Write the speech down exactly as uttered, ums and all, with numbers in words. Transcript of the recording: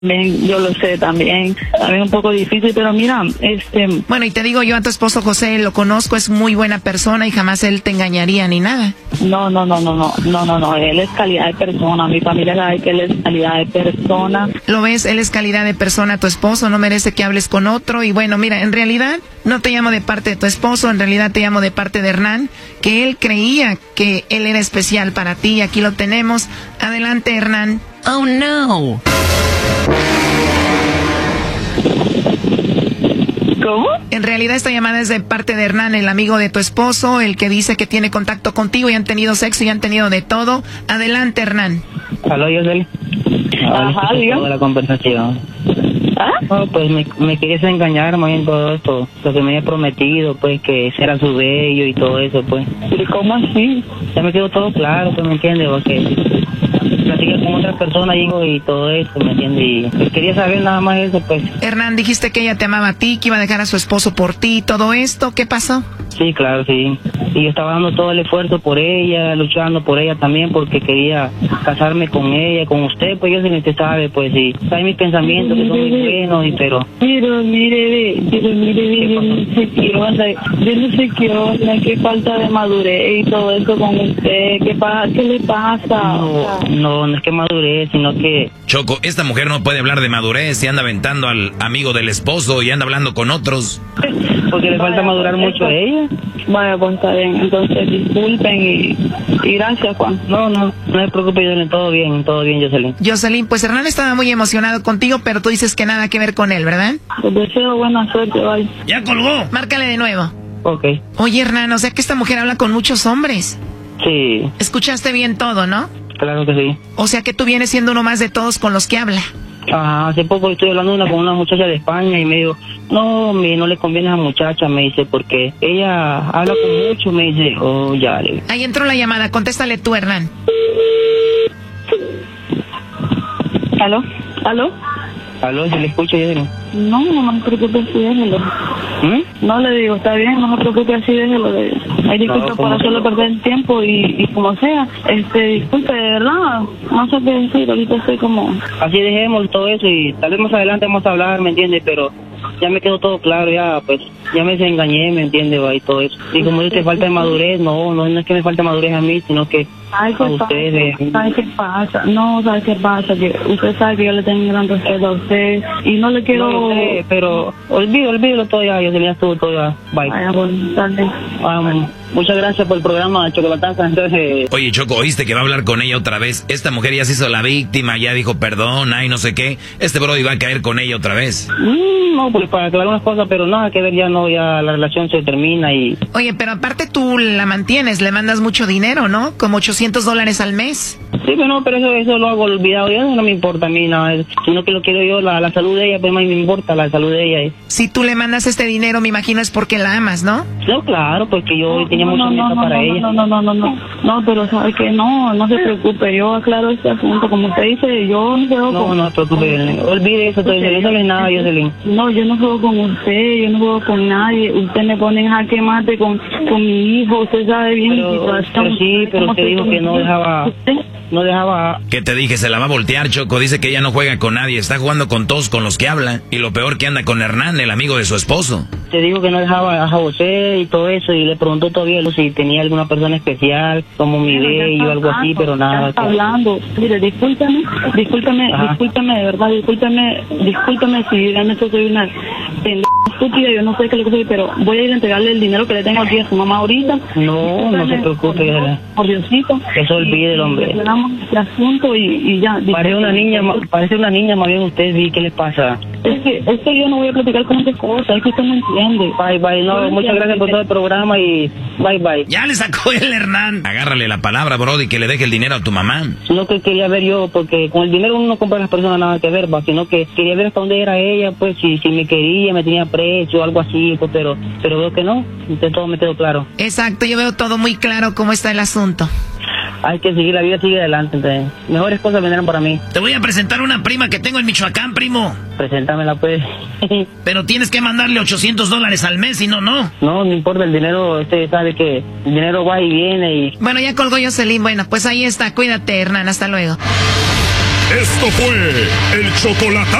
Bien, yo lo sé también, también un poco difícil, pero mira, este... Bueno, y te digo yo a tu esposo José, lo conozco, es muy buena persona y jamás él te engañaría ni nada. No, no, no, no, no, no, no, no, él es calidad de persona, mi familia sabe que él es calidad de persona. ¿Lo ves? Él es calidad de persona, tu esposo, no merece que hables con otro. Y bueno, mira, en realidad no te llamo de parte de tu esposo, en realidad te llamo de parte de Hernán, que él creía que él era especial para ti y aquí lo tenemos. Adelante, Hernán. Oh, no. ¿Cómo? En realidad esta llamada es de parte de Hernán, el amigo de tu esposo, el que dice que tiene contacto contigo y han tenido sexo y han tenido de todo. Adelante, Hernán. Aló, Yoseli. Ajá, diga. Toda la conversación. ¿Ah? No, pues me, me querías engañar más en todo esto, lo que me había prometido, pues que ese era su bello y todo eso, pues. ¿Y cómo así? Ya me quedó todo claro, pues, ¿me entiendes? Porque platiqué con otras personas y todo eso, ¿me entiendes? Y pues, quería saber nada más eso, pues. Hernán, dijiste que ella te amaba a ti, que iba a dejar a su esposo por ti y todo esto, ¿qué pasó? Sí, claro, sí. Y yo estaba dando todo el esfuerzo por ella, luchando por ella también, porque quería casarme con ella, con usted, pues yo sé que usted sabe, pues sí. Sabe mis pensamientos que son muy buenos, y pero... Pero mire, pero mire, yo no sé qué onda, yo no sé qué onda, qué falta de madurez y todo eso con usted, ¿qué, pa qué le pasa? No, no, no es que madurez, sino que... Choco, esta mujer no puede hablar de madurez y anda aventando al amigo del esposo y anda hablando con otros. Porque le falta madurar mucho a ella. Bueno, pues está bien, entonces disculpen y, y gracias, Juan. No, no, no se preocupe, Jocelyn, todo bien, todo bien, Jocelyn. Jocelyn, pues Hernán estaba muy emocionado contigo, pero tú dices que nada que ver con él, ¿verdad? Les deseo buena suerte, bye. ¡Ya colgó! Márcale de nuevo. Ok. Oye, Hernán, o sea que esta mujer habla con muchos hombres. Sí. Escuchaste bien todo, ¿no? Claro que sí. O sea que tú vienes siendo uno más de todos con los que habla. Ajá, hace poco estoy hablando una, con una muchacha de España y me dijo, no, me, no le conviene a esa muchacha, me dice, porque ella habla con mucho, me dice, oh, ya. Le... Ahí entró la llamada, contéstale tú, Hernán. ¿Aló? ¿Aló? Aló, se le escucha, Jocelyn. No, no me preocupe, así déjelo. ¿Mm? No le digo, está bien, no me preocupe, así déjelo. Le digo. Ay, disculpe No, por hacerle perder el tiempo y, y como sea. Este, disculpe, de verdad, no sé qué decir, ahorita estoy como... Así dejemos todo eso y tal vez más adelante vamos a hablar, ¿me entiendes? Pero ya me quedó todo claro, ya, pues, ya me desengañé, ¿me entiendes? Y todo eso. Y como dice, falta de madurez, no, no, no es que me falte madurez a mí, sino que Ay, ¿qué a ustedes. pasa? ¿Sabe qué pasa? No, ¿sabe qué pasa? Que usted sabe que yo le tengo un gran respeto a usted y no le quiero... No, sé, pero olvídalo, olvídalo todo ya, yo tenía todo, todo ya, bye. Vaya, bueno, tarde. Um, muchas gracias por el programa, Chocolataza, entonces... Oye, Choco, ¿oíste que va a hablar con ella otra vez? Esta mujer ya se hizo la víctima, ya dijo perdón, ay, no sé qué. Este brody va a caer con ella otra vez. Mm, no, pues para aclarar unas cosas, pero nada que ver, ya no, ya la relación se termina y... Oye, pero aparte tú la mantienes, le mandas mucho dinero, ¿no? Como ochocientos dólares al mes. Sí, pero no, pero eso, eso lo hago olvidado, ya no me importa a mí nada, sino que lo quiero yo, la, la salud de ella, pues más me importa la salud de ella. Si tú le mandas este dinero, me imagino es porque la amas, ¿no? No, claro, porque yo No, tenía no, mucha no, meta no, para no, ella. No, no, no, no, no, no, pero sabe que no, no se preocupe, yo aclaro este asunto, como usted dice, yo no juego No, con... no se preocupe, Jocelyn. Olvide eso, Jocelyn, no es nada, Jocelyn. No, yo no juego con usted, yo no juego con nadie, usted me pone en jaque mate con, con mi hijo, usted sabe bien Pero, mi situación. pero sí, pero usted dijo que no dejaba, no dejaba... ¿Qué te dije? Se la va a voltear, Choco. Dice que ella no juega con nadie, está jugando con todos con los que habla. Y lo peor que anda con Hernán, el amigo de su esposo. Te digo que no dejaba a José y todo eso, y le preguntó todavía si tenía alguna persona especial, como mi bello o algo así, pero nada. Ya está hablando. Mire, discúlpame, discúlpame, Ajá. discúlpame, de verdad, discúlpame, discúlpame si realmente soy una pendeja estúpida, yo no sé qué es lo que soy, pero voy a ir a entregarle el dinero que le tengo aquí a su mamá ahorita. No, no se preocupe, Jocelyn. Por Diosito. Que se olvide el hombre. Arreglamos este asunto y, y ya. Parece una niña, ma- parece una niña más bien usted, vi, ¿qué le pasa? Es que, es que yo no voy a platicar con estas cosas, es que usted no entiende. Bye, bye, no, muchas gracias por todo el programa y bye, bye. Ya le sacó el Hernán. Agárrale la palabra, brody, que le deje el dinero a tu mamá. Sino que quería ver yo, porque con el dinero uno no compra a las personas nada que ver, va, sino que quería ver hasta dónde era ella, pues, si, si me quería, me tenía precio, algo así, pues, pero, pero veo que no, entonces todo me quedó claro. Exacto, yo veo todo muy claro cómo está el asunto. Hay que seguir, la vida sigue adelante, entonces, mejores cosas vendrán para mí. Te voy a presentar una prima que tengo en Michoacán, primo. Preséntamela, pues. Pero tienes que mandarle ochocientos dólares al mes, si no, no. No, no importa el dinero, usted sabe que el dinero va y viene y... Bueno, ya colgó Jocelyn. Bueno, pues ahí está. Cuídate, Hernán. Hasta luego. Esto fue el chocolate.